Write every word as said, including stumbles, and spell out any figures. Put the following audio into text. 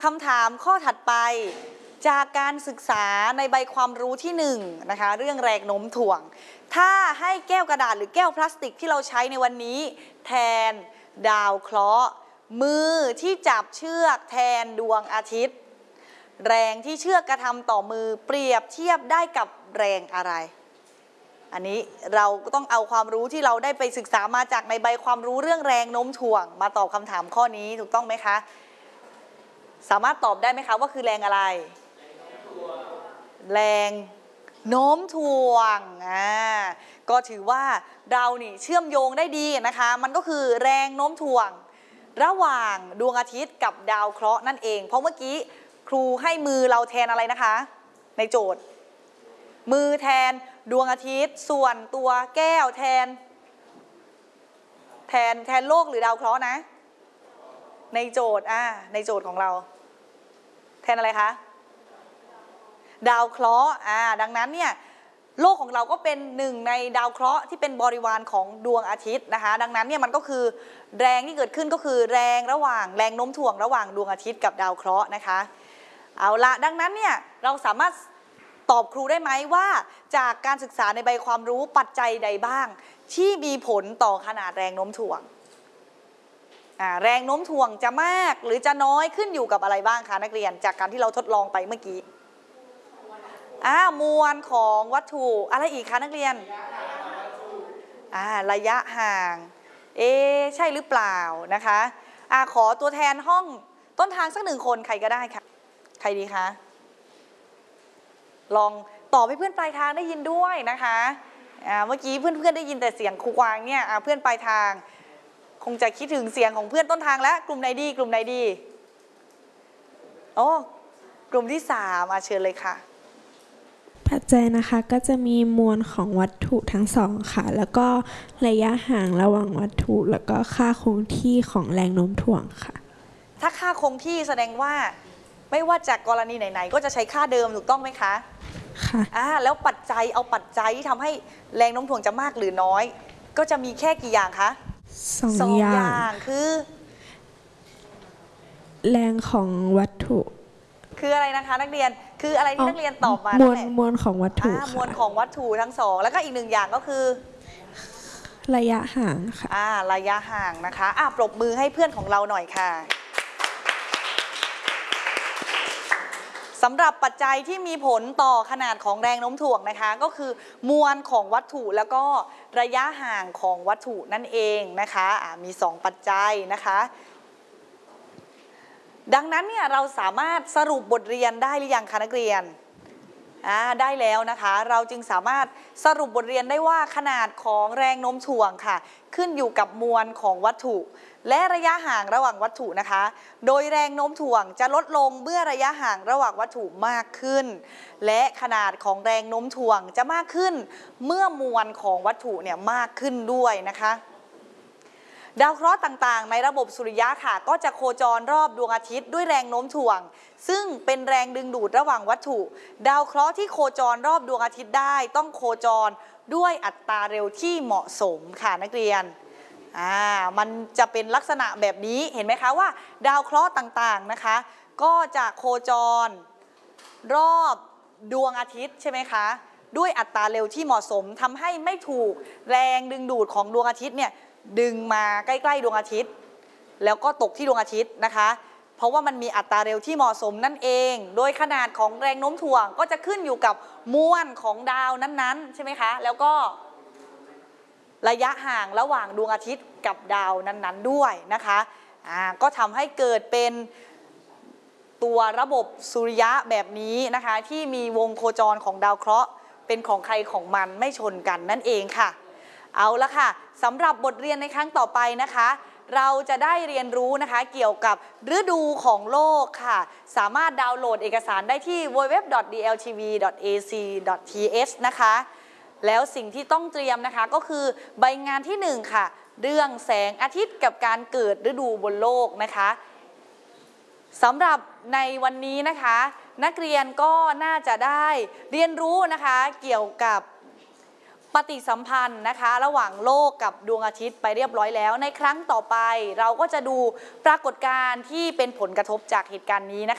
คำถามข้อถัดไปจากการศึกษาในใบความรู้ที่หนึ่งนะคะเรื่องแรงโน้มถ่วงถ้าให้แก้วกระดาษหรือแก้วพลาสติกที่เราใช้ในวันนี้แทนดาวเคราะห์มือที่จับเชือกแทนดวงอาทิตย์แรงที่เชือกกระทำต่อมือเปรียบเทียบได้กับแรงอะไรอันนี้เราก็ต้องเอาความรู้ที่เราได้ไปศึกษามาจากในใบความรู้เรื่องแรงโน้มถ่วงมาตอบคำถามข้อนี้ถูกต้องไหมคะสามารถตอบได้ไหมคะว่าคือแรงอะไรแรงโน้มถ่วงอ่าก็ถือว่าเรานี่เชื่อมโยงได้ดีนะคะมันก็คือแรงโน้มถ่วงระหว่างดวงอาทิตย์กับดาวเคราะห์นั่นเองเพราะเมื่อกี้ครูให้มือเราแทนอะไรนะคะในโจทย์มือแทนดวงอาทิตย์ส่วนตัวแก้วแทนแทนแทนโลกหรือดาวเคราะห์นะในโจทย์อ่าในโจทย์ของเราแทนอะไรคะดาวเคราะห์อ่าดังนั้นเนี่ยโลกของเราก็เป็นหนึ่งในดาวเคราะห์ที่เป็นบริวารของดวงอาทิตย์นะคะดังนั้นเนี่ยมันก็คือแรงที่เกิดขึ้นก็คือแรงระหว่างแรงโน้มถ่วงระหว่างดวงอาทิตย์กับดาวเคราะห์นะคะเอาละดังนั้นเนี่ยเราสามารถตอบครูได้ไหมว่าจากการศึกษาในใบความรู้ปัจจัยใดบ้างที่มีผลต่อขนาดแรงโน้มถ่วงแรงโน้มถ่วงจะมากหรือจะน้อยขึ้นอยู่กับอะไรบ้างคะนักเรียนจากการที่เราทดลองไปเมื่อกี้อ่ามวลของวัตถุอะไรอีกคะนักเรียนอ่าระยะห่างเอ๊ใช่หรือเปล่านะคะอ่าขอตัวแทนห้องต้นทางสักหนึ่งคนใครก็ได้ค่ะใครดีคะลองตอบให้เพื่อนปลายทางได้ยินด้วยนะคะอ่าเมื่อกี้เพื่อนๆได้ยินแต่เสียงครูกวางเนี่ยอ่าเพื่อนปลายทางคงจะคิดถึงเสียงของเพื่อนต้นทางแล้วกลุ่มไหนดีกลุ่มไหนดีโอ้กลุ่มที่สามอ่ะเชิญเลยค่ะปัจจัยนะคะก็จะมีมวลของวัตถุทั้งสองค่ะแล้วก็ระยะห่างระหว่างวัตถุแล้วก็ค่าคงที่ของแรงโน้มถ่วงค่ะถ้าค่าคงที่แสดงว่าไม่ว่าจากกรณีไหนๆก็จะใช้ค่าเดิมถูกต้องไหมคะค่ะอ่าแล้วปัจจัยเอาปัจจัยที่ทำให้แรงโน้มถ่วงจะมากหรือน้อยก็จะมีแค่กี่อย่างคะสองออย่าย่างคือแรงของวัตถุคืออะไรนะคะนักเรียนคืออะไรที่นักเรียนตอบมามวลมวลของวัตถุมวลของวัตถุทั้งสองแล้วก็อีกหนึ่งอย่างก็คือระยะห่างค่ะอ่าระยะห่างนะคะอ่าปรบมือให้เพื่อนของเราหน่อยค่ะสำหรับปัจจัยที่มีผลต่อขนาดของแรงโน้มถ่วงนะคะก็คือมวลของวัตถุแล้วก็ระยะห่างของวัตถุนั่นเองนะคะอ่ามีสองปัจจัยนะคะดังนั้นเนี่ยเราสามารถสรุปบทเรียนได้หรือยังคะนักเรียนอ่าได้แล้วนะคะเราจึงสามารถสรุปบทเรียนได้ว่าขนาดของแรงโน้มถ่วงค่ะขึ้นอยู่กับมวลของวัตถุและระยะห่างระหว่างวัตถุนะคะโดยแรงโน้มถ่วงจะลดลงเมื่อระยะห่างระหว่างวัตถุมากขึ้นและขนาดของแรงโน้มถ่วงจะมากขึ้นเมื่อมวลของวัตถุเนี่ยมากขึ้นด้วยนะคะดาวเคราะห์ต่างๆในระบบสุริยะค่ะก็จะโคจรรอบดวงอาทิตย์ด้วยแรงโน้มถ่วงซึ่งเป็นแรงดึงดูดระหว่างวัตถุดาวเคราะห์ที่โคจรรอบดวงอาทิตย์ได้ต้องโคจรด้วยอัตราเร็วที่เหมาะสมค่ะนักเรียนอ่ามันจะเป็นลักษณะแบบนี้เห็นไหมคะว่าดาวเคราะห์ต่างๆนะคะก็จะโคจรรอบดวงอาทิตย์ใช่ไหมคะด้วยอัตราเร็วที่เหมาะสมทำให้ไม่ถูกแรงดึงดูดของดวงอาทิตย์เนี่ยดึงมาใกล้ๆดวงอาทิตย์แล้วก็ตกที่ดวงอาทิตย์นะคะเพราะว่ามันมีอัตราเร็วที่เหมาะสมนั่นเองโดยขนาดของแรงโน้มถ่วงก็จะขึ้นอยู่กับมวลของดาวนั้นๆใช่ไหมคะแล้วก็ระยะห่างระหว่างดวงอาทิตย์กับดาวนั้นๆด้วยนะคะอ่าก็ทำให้เกิดเป็นตัวระบบสุริยะแบบนี้นะคะที่มีวงโคจรของดาวเคราะห์เป็นของใครของมันไม่ชนกันนั่นเองค่ะเอาละค่ะสำหรับบทเรียนในครั้งต่อไปนะคะเราจะได้เรียนรู้นะคะเกี่ยวกับฤดูของโลกค่ะสามารถดาวน์โหลดเอกสารได้ที่ ดับเบิลยู ดับเบิลยู ดับเบิลยู ดอท ดี แอล ที วี ดอท เอ ซี ดอท ที เอช นะคะแล้วสิ่งที่ต้องเตรียมนะคะก็คือใบงานที่หนึ่งค่ะเรื่องแสงอาทิตย์กับการเกิดฤดูบนโลกนะคะสำหรับในวันนี้นะคะนักเรียนก็น่าจะได้เรียนรู้นะคะเกี่ยวกับปฏิสัมพันธ์นะคะระหว่างโลกกับดวงอาทิตย์ไปเรียบร้อยแล้วในครั้งต่อไปเราก็จะดูปรากฏการณ์ที่เป็นผลกระทบจากเหตุการณ์นี้นะคะ